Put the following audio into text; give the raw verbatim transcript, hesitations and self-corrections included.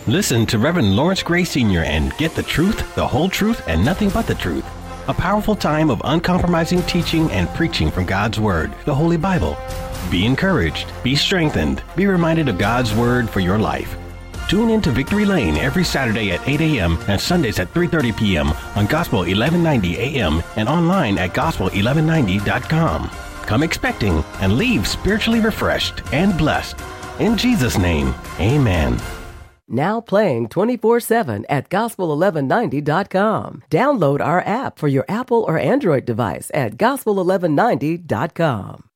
Listen to Reverend Lawrence Gray Senior and get the truth, the whole truth, and nothing but the truth. A powerful time of uncompromising teaching and preaching from God's Word, the Holy Bible. Be encouraged, be strengthened, be reminded of God's Word for your life. Tune in to Victory Lane every Saturday at eight a.m. and Sundays at three thirty p.m. on Gospel eleven ninety A M and online at gospel eleven ninety dot com. Come expecting and leave spiritually refreshed and blessed. In Jesus' name, amen. Now playing twenty-four seven at gospel eleven ninety dot com. Download our app for your Apple or Android device at gospel eleven ninety dot com.